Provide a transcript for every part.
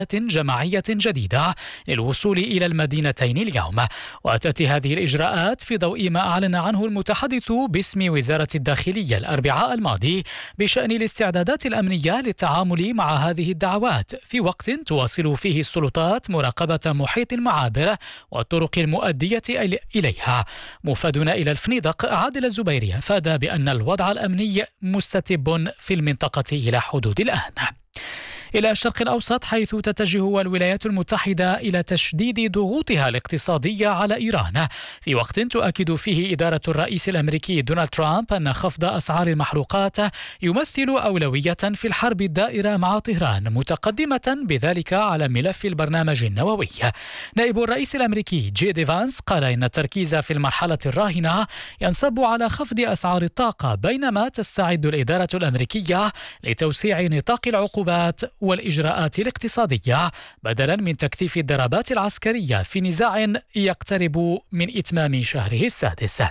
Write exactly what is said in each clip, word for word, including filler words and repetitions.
جماعية جديدة للوصول إلى المدينتين اليوم. وتأتي هذه الإجراءات في ضوء ما أعلن عنه المتحدث باسم وزارة الداخلية الأربعاء الماضي بشأن الاستعدادات الأمنية للتعامل مع هذه الدعوات، في وقت تواصل فيه السلطات مراقبة محيط المعابر والطرق المؤدية إليها. مفادنا إلى الفنيدق عادل الزبيري أفاد بأن الوضع الأمني مستتب في المنطقة إلى حدود الآن. إلى الشرق الأوسط، حيث تتجه الولايات المتحدة إلى تشديد ضغوطها الاقتصادية على إيران، في وقت تؤكد فيه إدارة الرئيس الأمريكي دونالد ترامب أن خفض أسعار المحروقات يمثل أولوية في الحرب الدائرة مع طهران، متقدمة بذلك على ملف البرنامج النووي. نائب الرئيس الأمريكي جي دي فانس قال إن التركيز في المرحلة الراهنة ينصب على خفض أسعار الطاقة، بينما تستعد الإدارة الأمريكية لتوسيع نطاق العقوبات والإجراءات الاقتصادية بدلا من تكثيف الضربات العسكرية في نزاع يقترب من إتمام شهره السادس.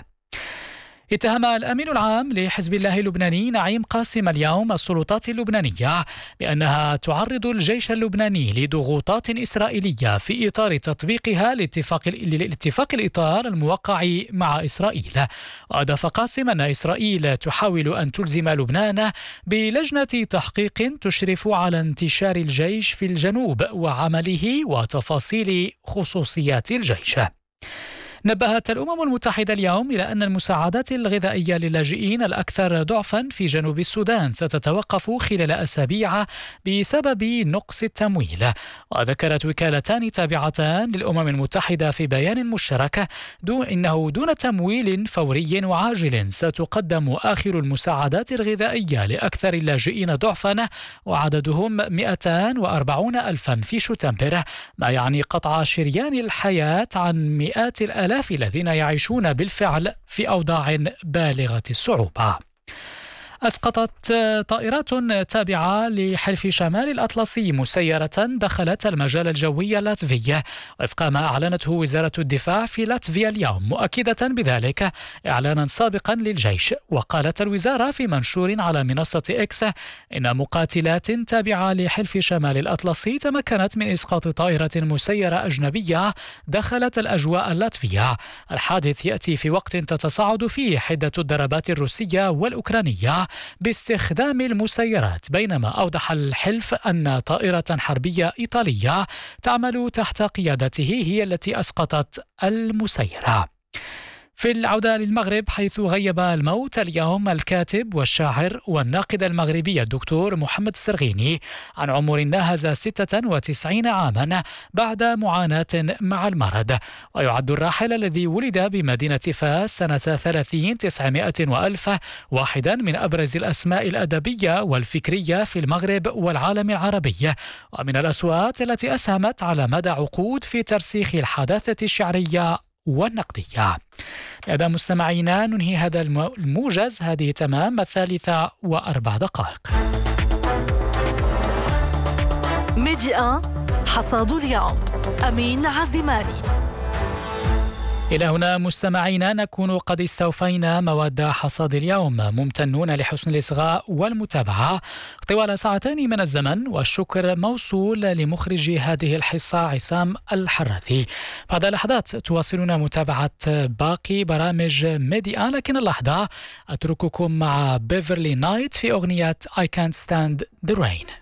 اتهم الأمين العام لحزب الله اللبناني نعيم قاسم اليوم السلطات اللبنانية بأنها تعرض الجيش اللبناني لضغوطات إسرائيلية في إطار تطبيقها لاتفاق لاتفاق الإطار الموقع مع إسرائيل. وأضاف قاسم أن إسرائيل تحاول أن تلزم لبنان بلجنة تحقيق تشرف على انتشار الجيش في الجنوب وعمله وتفاصيل خصوصيات الجيش. نبهت الأمم المتحدة اليوم إلى أن المساعدات الغذائية للاجئين الأكثر ضعفا في جنوب السودان ستتوقف خلال أسابيع بسبب نقص التمويل. وذكرت وكالتان تابعتان للأمم المتحدة في بيان مشترك دون إنه دون تمويل فوري وعاجل ستقدم آخر المساعدات الغذائية لأكثر اللاجئين ضعفا، وعددهم مئتين وأربعين ألفا في شتنبر، ما يعني قطع شريان الحياة عن مئات الآلاف الذين يعيشون بالفعل في أوضاع بالغة الصعوبة. أسقطت طائرات تابعة لحلف شمال الأطلسي مسيرة دخلت المجال الجوي اللاتفي، وفق ما أعلنته وزارة الدفاع في لاتفيا اليوم، مؤكدة بذلك إعلانا سابقا للجيش. وقالت الوزارة في منشور على منصة إكس إن مقاتلات تابعة لحلف شمال الأطلسي تمكنت من إسقاط طائرة مسيرة أجنبية دخلت الأجواء اللاتفية. الحادث يأتي في وقت تتصاعد فيه حدة الضربات الروسية والأوكرانية باستخدام المسيرات، بينما أوضح الحلف أن طائرة حربية إيطالية تعمل تحت قيادته هي التي أسقطت المسيرة. في العودة للمغرب، حيث غيب الموت اليوم الكاتب والشاعر والناقد المغربي الدكتور محمد السرغيني عن عمر ناهز ستة وتسعين عاما بعد معاناة مع المرض. ويعد الراحل الذي ولد بمدينة فاس سنة ثلاثين تسعمائة وألف واحدا من أبرز الأسماء الأدبية والفكرية في المغرب والعالم العربي، ومن الأصوات التي أسهمت على مدى عقود في ترسيخ الحداثة الشعرية والنقدية. بهذا مستمعينا ننهي هذا الموجز، هذه تمام الثالثة وأربع دقائق. ميديا حصاد اليوم، أمين عزماني. إلى هنا مستمعينا نكون قد استوفينا مواد حصاد اليوم، ممتنون لحسن الإصغاء والمتابعة طوال ساعتين من الزمن، والشكر موصول لمخرج هذه الحصة عصام الحراثي. بعد لحظات تواصلون متابعة باقي برامج ميديا، لكن اللحظة أترككم مع بيفرلي نايت في أغنية I Can't Stand the Rain.